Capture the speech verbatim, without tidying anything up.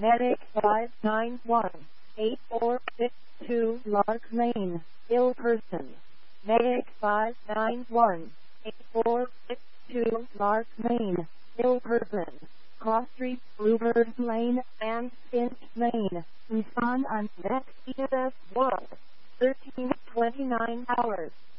Medic five nine one, eight four six two, Lark Lane, ill person. Medic five nine one, eight four six two, Lark Lane, ill person. Cross Street, Bluebird Lane, and Finch Lane. Respond on next E S one, thirteen twenty-nine hours.